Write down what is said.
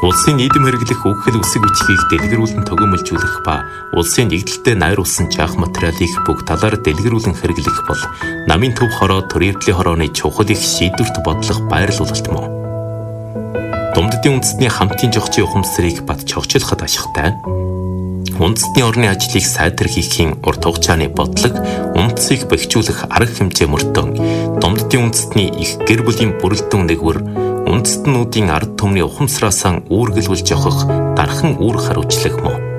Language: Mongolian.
Улсын нийгэм хэрэглэх үхэл үсэг үчгийг дэлгэрүүлэн тогомжуулах ба улсын нэгдэлтэд найруулсан жаах материалыг бүх талаар дэлгэрүүлэн хэрэглэх бол намын төв хороо төрөвдлийн хорооны чухал их шийдвэрт бодлого байрлуулалт мөн. Думддын үндэстний хамтын жогчийн ухамсарыг бат чогчлоход ашигтай. Үндэстний орны ажлыг сайтар хийхийн урт хугацааны бодлого, үндэсийг бэхжүүлэх арга хэмжээ мөрдөн Думддын үндэстний их гэр бүлийн бүрэлдэхүүн нэгвэр үндэстнүүдийн ард түмний ухамсараасаа үүргэлүүлж явах дархан үүрэг хариуцлага мөн.